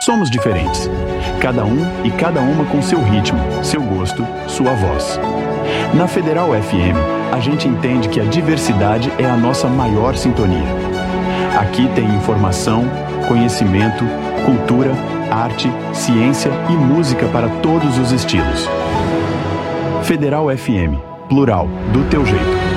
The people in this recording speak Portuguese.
somos diferentes. Cada um e cada uma com seu ritmo, seu gosto, sua voz. Na Federal FM, a gente entende que a diversidade é a nossa maior sintonia. Aqui tem informação, conhecimento, cultura, arte, ciência e música para todos os estilos. Federal FM, plural, do teu jeito.